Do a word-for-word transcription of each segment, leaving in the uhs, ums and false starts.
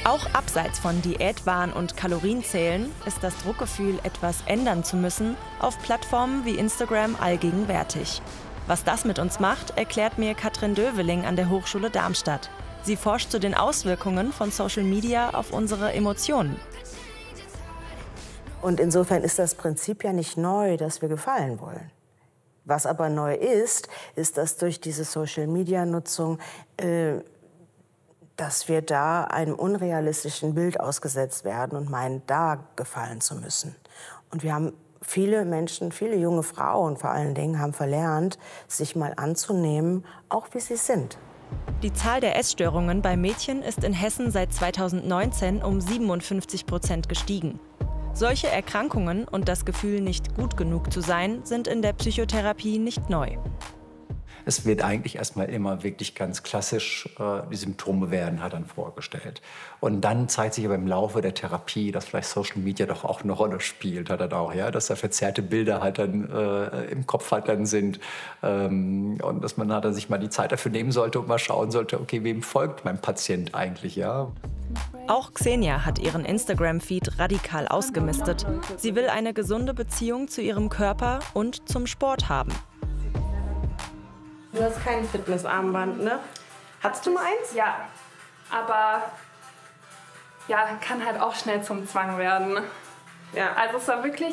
Auch abseits von Diätwahn und Kalorienzählen ist das Druckgefühl, etwas ändern zu müssen, auf Plattformen wie Instagram allgegenwärtig. Was das mit uns macht, erklärt mir Katrin Döveling an der Hochschule Darmstadt. Sie forscht zu den Auswirkungen von Social Media auf unsere Emotionen. Und insofern ist das Prinzip ja nicht neu, dass wir gefallen wollen. Was aber neu ist, ist, dass durch diese Social-Media-Nutzung, äh, dass wir da einem unrealistischen Bild ausgesetzt werden und meinen, da gefallen zu müssen. Und wir haben viele Menschen, viele junge Frauen vor allen Dingen, haben verlernt, sich mal anzunehmen, auch wie sie sind. Die Zahl der Essstörungen bei Mädchen ist in Hessen seit zweitausendneunzehn um siebenundfünfzig Prozent gestiegen. Solche Erkrankungen und das Gefühl, nicht gut genug zu sein, sind in der Psychotherapie nicht neu. Es wird eigentlich erstmal immer wirklich ganz klassisch, äh, die Symptome werden halt dann vorgestellt. Und dann zeigt sich aber im Laufe der Therapie, dass vielleicht Social Media doch auch eine Rolle spielt, halt dann auch, ja, dass da verzerrte Bilder halt dann äh, im Kopf halt dann sind. Ähm, und dass man halt dann sich mal die Zeit dafür nehmen sollte und mal schauen sollte, okay, wem folgt mein Patient eigentlich, ja? Auch Xenia hat ihren Instagram-Feed radikal ausgemistet. Sie will eine gesunde Beziehung zu ihrem Körper und zum Sport haben. Du hast kein Fitnessarmband, ne? Hattest du mal eins? Ja, aber ja, kann halt auch schnell zum Zwang werden. Ja. Also es war wirklich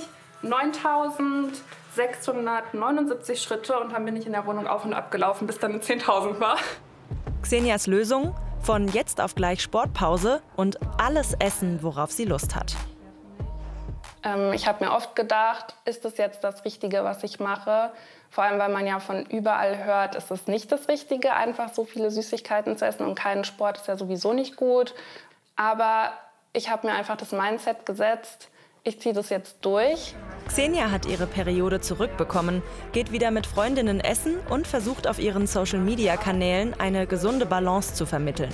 neuntausendsechshundertneunundsiebzig Schritte und dann bin ich in der Wohnung auf und ab gelaufen, bis dann zehntausend war. Xenias Lösung? Von jetzt auf gleich Sportpause und alles essen, worauf sie Lust hat. Ähm, ich habe mir oft gedacht, ist das jetzt das Richtige, was ich mache? Vor allem, weil man ja von überall hört, ist es nicht das Richtige, einfach so viele Süßigkeiten zu essen und keinen Sport ist ja sowieso nicht gut. Aber ich habe mir einfach das Mindset gesetzt, ich ziehe das jetzt durch. Xenia hat ihre Periode zurückbekommen, geht wieder mit Freundinnen essen und versucht auf ihren Social-Media-Kanälen eine gesunde Balance zu vermitteln.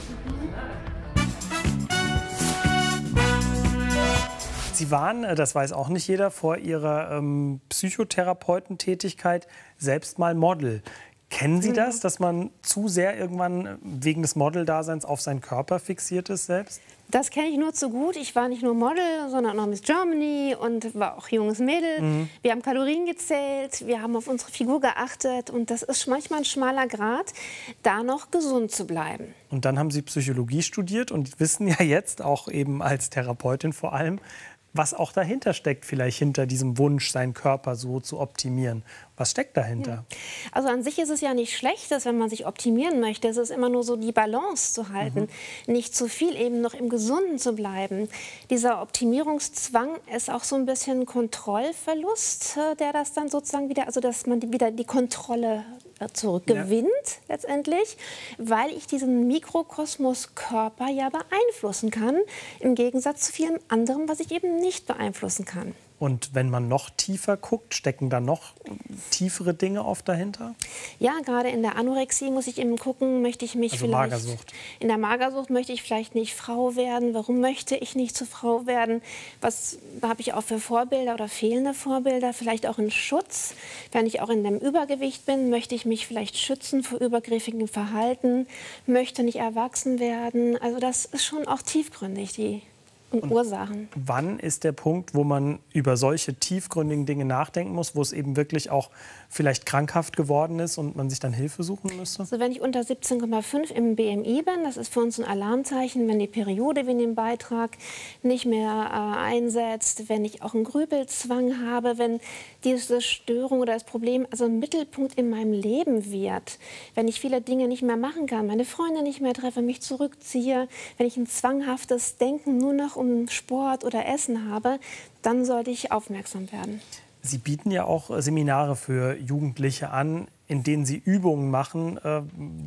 Sie waren, das weiß auch nicht jeder, vor Ihrer ähm, Psychotherapeutentätigkeit selbst mal Model. Kennen Sie das, dass man zu sehr irgendwann wegen des Model-Daseins auf seinen Körper fixiert ist selbst? Das kenne ich nur zu gut. Ich war nicht nur Model, sondern auch Miss Germany und war auch junges Mädel. Mhm. Wir haben Kalorien gezählt, wir haben auf unsere Figur geachtet. Und das ist manchmal ein schmaler Grat, da noch gesund zu bleiben. Und dann haben Sie Psychologie studiert und wissen ja jetzt, auch eben als Therapeutin vor allem, was auch dahinter steckt, vielleicht hinter diesem Wunsch, seinen Körper so zu optimieren. Was steckt dahinter? Ja. Also an sich ist es ja nicht schlecht, dass wenn man sich optimieren möchte, es ist immer nur so die Balance zu halten, mhm. nicht zu viel eben noch im Gesunden zu bleiben. Dieser Optimierungszwang ist auch so ein bisschen Kontrollverlust, der das dann sozusagen wieder, also dass man wieder die Kontrolle zurückgewinnt ja. letztendlich, weil ich diesen Mikrokosmos Körper ja beeinflussen kann, im Gegensatz zu vielem anderem, was ich eben nicht beeinflussen kann. Und wenn man noch tiefer guckt, stecken da noch tiefere Dinge oft dahinter? Ja, gerade in der Anorexie muss ich eben gucken, möchte ich mich also vielleicht... Magersucht. In der Magersucht möchte ich vielleicht nicht Frau werden. Warum möchte ich nicht zur Frau werden? Was habe ich auch für Vorbilder oder fehlende Vorbilder? Vielleicht auch einen Schutz. Wenn ich auch in einem Übergewicht bin, möchte ich mich vielleicht schützen vor übergriffigem Verhalten, möchte nicht erwachsen werden. Also das ist schon auch tiefgründig, die Und, und Ursachen. Wann ist der Punkt, wo man über solche tiefgründigen Dinge nachdenken muss, wo es eben wirklich auch vielleicht krankhaft geworden ist und man sich dann Hilfe suchen müsste? Also wenn ich unter siebzehn Komma fünf im B M I bin, das ist für uns ein Alarmzeichen, wenn die Periode wie in dem Beitrag nicht mehr äh, einsetzt, wenn ich auch einen Grübelzwang habe, wenn diese Störung oder das Problem also ein Mittelpunkt in meinem Leben wird, wenn ich viele Dinge nicht mehr machen kann, meine Freunde nicht mehr treffe, mich zurückziehe, wenn ich ein zwanghaftes Denken nur noch um Sport oder Essen habe, dann sollte ich aufmerksam werden. Sie bieten ja auch Seminare für Jugendliche an, in denen Sie Übungen machen äh,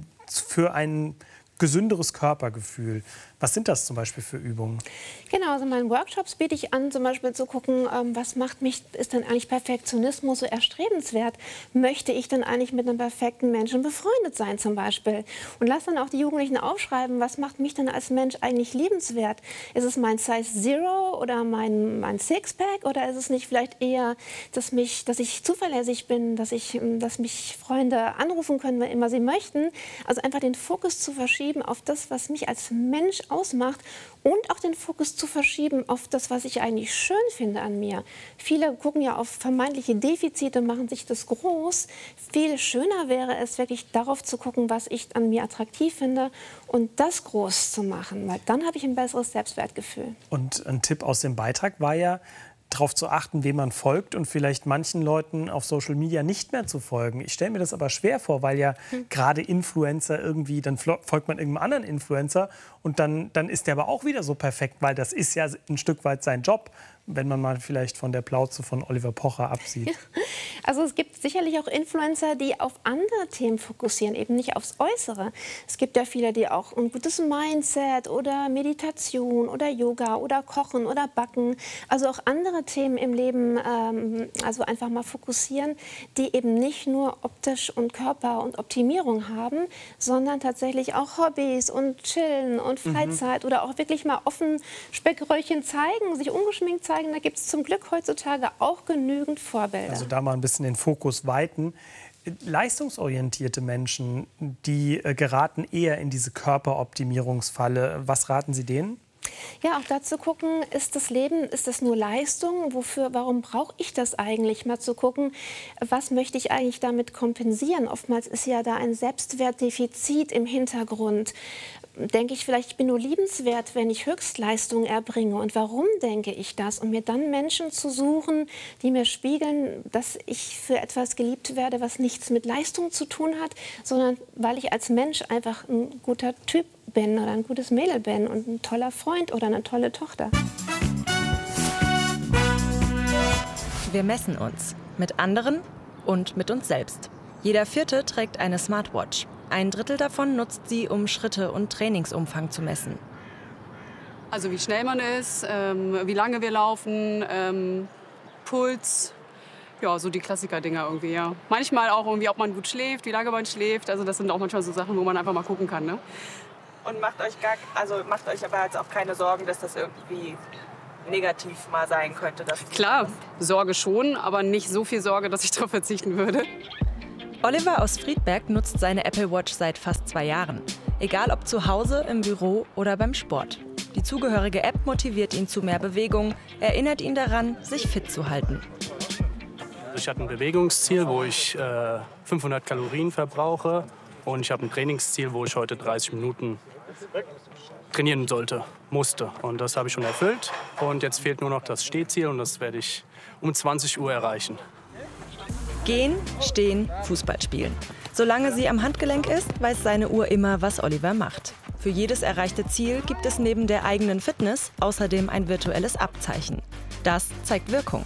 für ein gesünderes Körpergefühl. Was sind das zum Beispiel für Übungen? Genau, also in meinen Workshops biete ich an, zum Beispiel zu gucken, ähm, was macht mich, ist denn eigentlich Perfektionismus so erstrebenswert? Möchte ich denn eigentlich mit einem perfekten Menschen befreundet sein zum Beispiel? Und lass dann auch die Jugendlichen aufschreiben, was macht mich denn als Mensch eigentlich liebenswert? Ist es mein Size Zero oder mein, mein Sixpack oder ist es nicht vielleicht eher, dass, mich, dass ich zuverlässig bin, dass, ich, dass mich Freunde anrufen können, wann immer sie möchten? Also einfach den Fokus zu verschieben verschieben auf das, was mich als Mensch ausmacht und auch den Fokus zu verschieben auf das, was ich eigentlich schön finde an mir. Viele gucken ja auf vermeintliche Defizite und machen sich das groß. Viel schöner wäre es, wirklich darauf zu gucken, was ich an mir attraktiv finde und das groß zu machen, weil dann habe ich ein besseres Selbstwertgefühl. Und ein Tipp aus dem Beitrag war ja, darauf zu achten, wem man folgt und vielleicht manchen Leuten auf Social Media nicht mehr zu folgen. Ich stelle mir das aber schwer vor, weil ja hm. gerade Influencer irgendwie, dann folgt man irgendeinem anderen Influencer und dann, dann ist der aber auch wieder so perfekt, weil das ist ja ein Stück weit sein Job, wenn man mal vielleicht von der Plauze von Oliver Pocher absieht. Also es gibt sicherlich auch Influencer, die auf andere Themen fokussieren, eben nicht aufs Äußere. Es gibt ja viele, die auch ein gutes Mindset oder Meditation oder Yoga oder Kochen oder Backen, also auch andere Themen im Leben, ähm, also einfach mal fokussieren, die eben nicht nur optisch und Körper und Optimierung haben, sondern tatsächlich auch Hobbys und Chillen und Freizeit mhm. oder auch wirklich mal offen Speckröllchen zeigen, sich ungeschminkt zeigen. Da gibt es zum Glück heutzutage auch genügend Vorbilder. Also da mal ein bisschen den Fokus weiten. Leistungsorientierte Menschen, die äh, geraten eher in diese Körperoptimierungsfalle. Was raten Sie denen? Ja, auch dazu gucken, ist das Leben, ist das nur Leistung? Wofür, warum brauche ich das eigentlich? Mal zu gucken, was möchte ich eigentlich damit kompensieren? Oftmals ist ja da ein Selbstwertdefizit im Hintergrund. Denke ich vielleicht, ich bin nur liebenswert, wenn ich Höchstleistungen erbringe. Und warum denke ich das? Und mir dann Menschen zu suchen, die mir spiegeln, dass ich für etwas geliebt werde, was nichts mit Leistung zu tun hat, sondern weil ich als Mensch einfach ein guter Typ bin oder ein gutes Mädel bin und ein toller Freund oder eine tolle Tochter. Wir messen uns mit anderen und mit uns selbst. Jeder Vierte trägt eine Smartwatch. Ein Drittel davon nutzt sie, um Schritte und Trainingsumfang zu messen. Also wie schnell man ist, ähm, wie lange wir laufen, ähm, Puls, ja, so die Klassiker-Dinger irgendwie, ja. Manchmal auch irgendwie, ob man gut schläft, wie lange man schläft. Also das sind auch manchmal so Sachen, wo man einfach mal gucken kann, ne? Und macht euch, gar, also macht euch aber jetzt auch keine Sorgen, dass das irgendwie negativ mal sein könnte? Dass Klar, Sorge schon, aber nicht so viel Sorge, dass ich darauf verzichten würde. Oliver aus Friedberg nutzt seine Apple Watch seit fast zwei Jahren. Egal ob zu Hause, im Büro oder beim Sport. Die zugehörige App motiviert ihn zu mehr Bewegung, erinnert ihn daran, sich fit zu halten. Ich hatte ein Bewegungsziel, wo ich äh, fünfhundert Kalorien verbrauche. Und ich habe ein Trainingsziel, wo ich heute dreißig Minuten trainieren sollte, musste. Und das habe ich schon erfüllt. Und jetzt fehlt nur noch das Stehziel und das werde ich um zwanzig Uhr erreichen. Gehen, stehen, Fußball spielen. Solange sie am Handgelenk ist, weiß seine Uhr immer, was Oliver macht. Für jedes erreichte Ziel gibt es neben der eigenen Fitness außerdem ein virtuelles Abzeichen. Das zeigt Wirkung.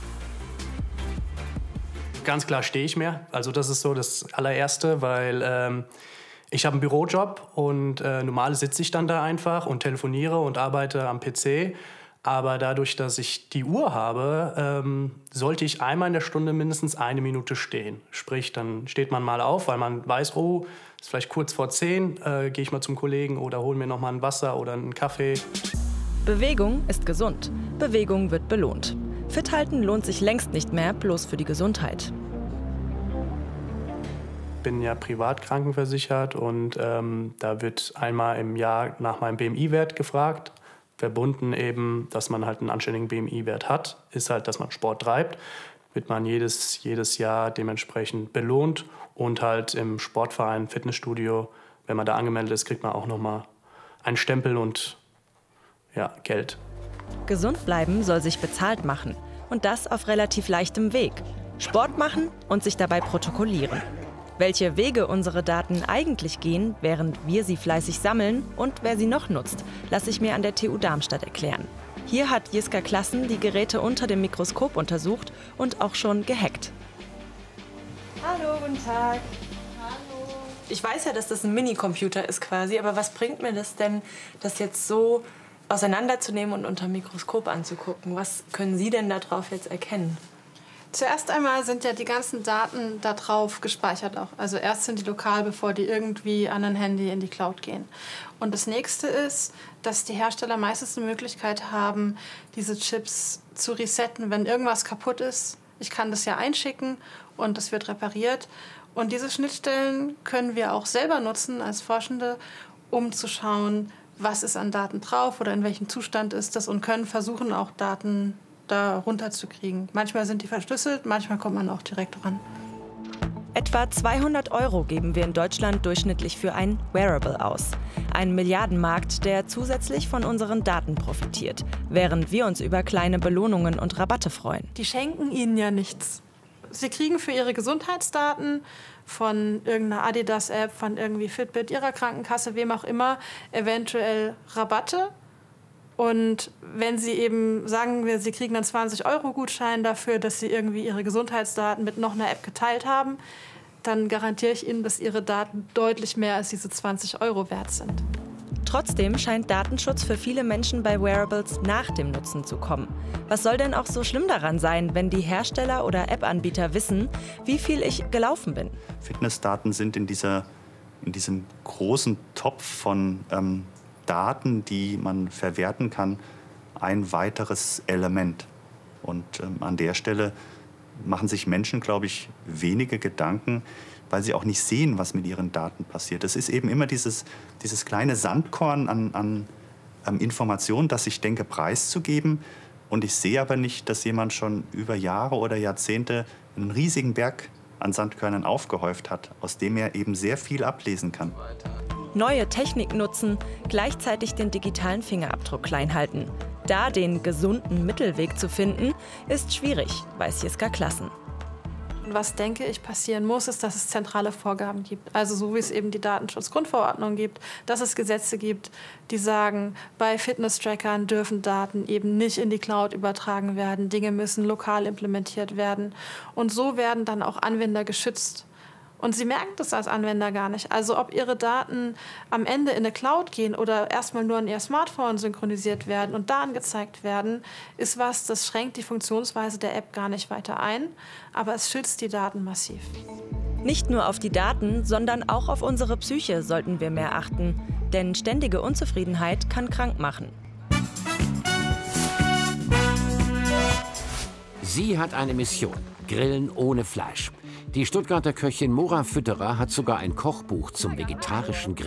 Ganz klar stehe ich mehr. Also das ist so das allererste, weil ähm, ich habe einen Bürojob und äh, normal sitze ich dann da einfach und telefoniere und arbeite am P C. Aber dadurch, dass ich die Uhr habe, ähm, sollte ich einmal in der Stunde mindestens eine Minute stehen. Sprich, dann steht man mal auf, weil man weiß, oh, ist vielleicht kurz vor zehn, äh, gehe ich mal zum Kollegen oder hole mir noch mal ein Wasser oder einen Kaffee. Bewegung ist gesund. Bewegung wird belohnt. Fit halten lohnt sich längst nicht mehr, bloß für die Gesundheit. Ich bin ja privat krankenversichert und ähm, da wird einmal im Jahr nach meinem B M I-Wert gefragt. Verbunden eben, dass man halt einen anständigen B M I-Wert hat, ist halt, dass man Sport treibt. Wird man jedes, jedes Jahr dementsprechend belohnt und halt im Sportverein, Fitnessstudio, wenn man da angemeldet ist, kriegt man auch nochmal einen Stempel und ja, Geld. Gesund bleiben soll sich bezahlt machen und das auf relativ leichtem Weg. Sport machen und sich dabei protokollieren. Welche Wege unsere Daten eigentlich gehen, während wir sie fleißig sammeln und wer sie noch nutzt, lasse ich mir an der T U Darmstadt erklären. Hier hat Jiska Klassen die Geräte unter dem Mikroskop untersucht und auch schon gehackt. Hallo, guten Tag. Hallo. Ich weiß ja, dass das ein Minicomputer ist quasi, aber was bringt mir das denn, das jetzt so auseinanderzunehmen und unter dem Mikroskop anzugucken? Was können Sie denn darauf jetzt erkennen? Zuerst einmal sind ja die ganzen Daten da drauf gespeichert auch. Also erst sind die lokal, bevor die irgendwie an ein Handy in die Cloud gehen. Und das nächste ist, dass die Hersteller meistens eine Möglichkeit haben, diese Chips zu resetten, wenn irgendwas kaputt ist. Ich kann das ja einschicken und das wird repariert. Und diese Schnittstellen können wir auch selber nutzen als Forschende, um zu schauen, was ist an Daten drauf oder in welchem Zustand ist das, und können versuchen, auch Daten da runterzukriegen. Manchmal sind die verschlüsselt, manchmal kommt man auch direkt ran. Etwa zweihundert Euro geben wir in Deutschland durchschnittlich für ein Wearable aus. Ein Milliardenmarkt, der zusätzlich von unseren Daten profitiert, während wir uns über kleine Belohnungen und Rabatte freuen. Die schenken ihnen ja nichts. Sie kriegen für ihre Gesundheitsdaten von irgendeiner Adidas-App, von irgendwie Fitbit, ihrer Krankenkasse, wem auch immer, eventuell Rabatte. Und wenn Sie eben, sagen wir, Sie kriegen einen zwanzig Euro Gutschein dafür, dass Sie irgendwie Ihre Gesundheitsdaten mit noch einer App geteilt haben, dann garantiere ich Ihnen, dass Ihre Daten deutlich mehr als diese zwanzig Euro wert sind. Trotzdem scheint Datenschutz für viele Menschen bei Wearables nach dem Nutzen zu kommen. Was soll denn auch so schlimm daran sein, wenn die Hersteller oder App-Anbieter wissen, wie viel ich gelaufen bin? Fitnessdaten sind in, dieser, in diesem großen Topf von ähm, Daten, die man verwerten kann, ein weiteres Element. Und ähm, an der Stelle machen sich Menschen, glaube ich, wenige Gedanken, weil sie auch nicht sehen, was mit ihren Daten passiert. Es ist eben immer dieses, dieses kleine Sandkorn an, an, an Informationen, das ich denke, preiszugeben. Und ich sehe aber nicht, dass jemand schon über Jahre oder Jahrzehnte einen riesigen Berg an Sandkörnern aufgehäuft hat, aus dem er eben sehr viel ablesen kann. Neue Technik nutzen, gleichzeitig den digitalen Fingerabdruck klein halten. Da den gesunden Mittelweg zu finden, ist schwierig, weiß Jiska Klassen. Was, denke ich, passieren muss, ist, dass es zentrale Vorgaben gibt. Also so wie es eben die Datenschutzgrundverordnung gibt, dass es Gesetze gibt, die sagen, bei Fitness-Trackern dürfen Daten eben nicht in die Cloud übertragen werden. Dinge müssen lokal implementiert werden. Und so werden dann auch Anwender geschützt. Und sie merken das als Anwender gar nicht. Also ob ihre Daten am Ende in eine Cloud gehen oder erstmal nur an ihr Smartphone synchronisiert werden und da angezeigt werden, ist was, das schränkt die Funktionsweise der App gar nicht weiter ein, aber es schützt die Daten massiv. Nicht nur auf die Daten, sondern auch auf unsere Psyche sollten wir mehr achten. Denn ständige Unzufriedenheit kann krank machen. Sie hat eine Mission: Grillen ohne Fleisch. Die Stuttgarter Köchin Mora Fütterer hat sogar ein Kochbuch zum vegetarischen Grillen